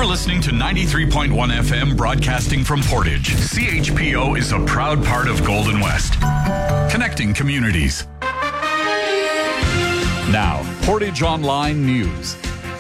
You're listening to 93.1 FM broadcasting from Portage. CHPO is a proud part of Golden West. Connecting communities. Now, Portage Online News.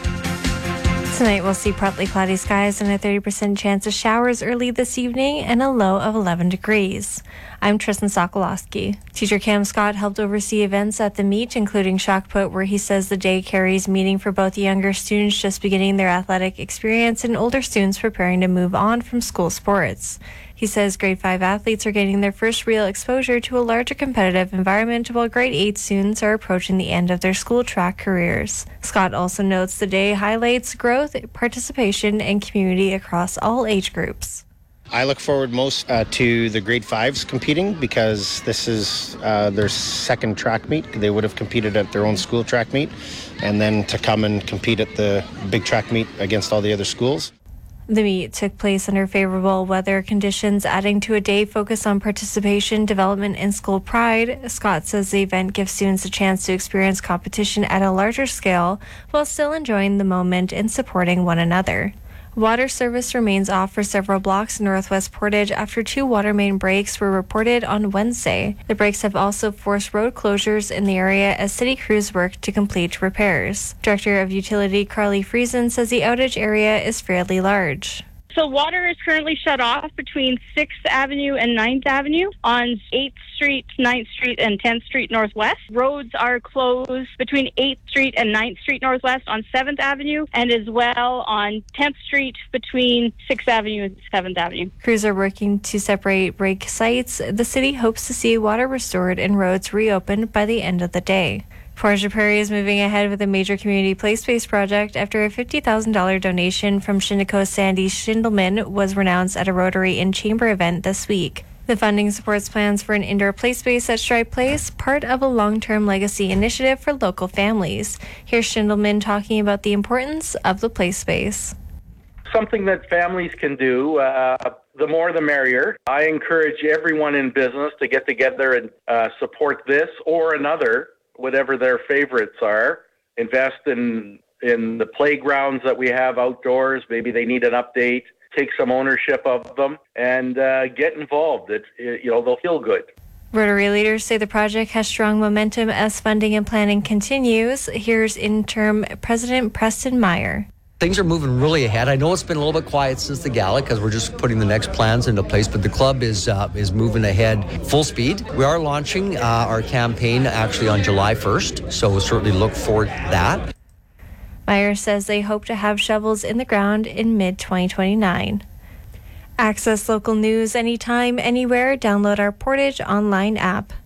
Tonight we'll see partly cloudy skies and a 30% chance of showers early this evening and a low of 11 degrees. I'm Tristan Sokolowski. Teacher Cam Scott helped oversee events at the meet, including Shock Put, where he says the day carries meaning for both younger students just beginning their athletic experience and older students preparing to move on from school sports. He says grade 5 athletes are getting their first real exposure to a larger competitive environment, while grade 8 students are approaching the end of their school track careers. Scott also notes the day highlights growth, participation, and community across all age groups. I look forward most to the grade 5s competing, because this is their second track meet. They would have competed at their own school track meet, and then to come and compete at the big track meet against all the other schools. The meet took place under favorable weather conditions, adding to a day focused on participation, development, and school pride. Scott says the event gives students a chance to experience competition at a larger scale while still enjoying the moment and supporting one another. Water service remains off for several blocks in Northwest Portage after 2 water main breaks were reported on Wednesday. The breaks have also forced road closures in the area as city crews work to complete repairs. Director of Utility Carly Friesen says the outage area is fairly large. So water is currently shut off between 6th Avenue and 9th Avenue on 8th Street, 9th Street, and 10th Street Northwest. Roads are closed between 8th Street and 9th Street Northwest on 7th Avenue, and as well on 10th Street between 6th Avenue and 7th Avenue. Crews are working to separate break sites. The city hopes to see water restored and roads reopened by the end of the day. Portage Prairie is moving ahead with a major community play space project after a $50,000 donation from Shinnecoa Sandy Schindelman was renounced at a Rotary in Chamber event this week. The funding supports plans for an indoor play space at Stripe Place, part of a long-term legacy initiative for local families. Here's Schindelman talking about the importance of the play space. Something that families can do, the more the merrier. I encourage everyone in business to get together and support this or another, whatever their favorites are. Invest in the playgrounds that we have outdoors. Maybe they need an update. Take some ownership of them and get involved. They'll feel good. Rotary leaders say the project has strong momentum as funding and planning continues. Here's interim President Preston Meyer. Things are moving really ahead. I know it's been a little bit quiet since the gala because we're just putting the next plans into place, but the club is moving ahead full speed. We are launching our campaign actually on July 1st, so we'll certainly look forward to that. Meyer says they hope to have shovels in the ground in mid-2029. Access local news anytime, anywhere. Download our Portage online app.